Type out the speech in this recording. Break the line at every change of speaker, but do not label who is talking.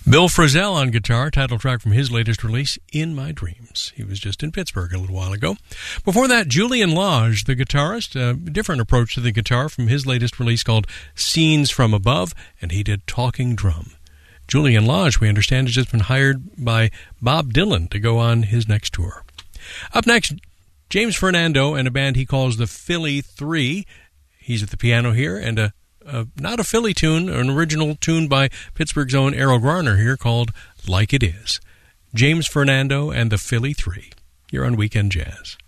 Bill Frisell on guitar, title track from his latest release, In My Dreams. He was just in Pittsburgh a little while ago. Before that, Julian Lage, the guitarist, a different approach to the guitar from his latest release called Scenes from Above, and he did Talking Drum. Julian Lage, we understand, has just been hired by Bob Dylan to go on his next tour. Up next, James Fernando and a band he calls the Philly Three. He's at the piano here, and not a Philly tune, an original tune by Pittsburgh's own Errol Garner here called Like It Is. James Fernando and the Philly Three. You're on Weekend Jazz.